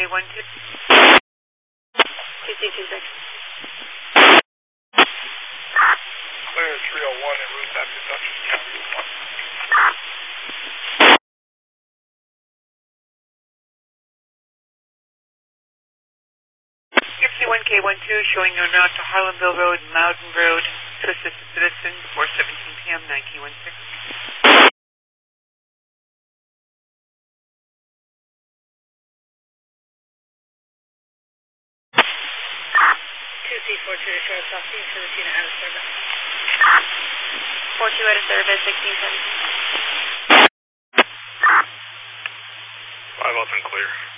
1K12. TC26. Clear 301 en route back to Dutchess County. 51K12 showing you en route to Harlanville Road, Loudon Road, to assist a citizen before 17 p.m. 9K16. C42 to Sheriff's Office, Citizen out of service. 42 out of service, 1617. 5 up and clear.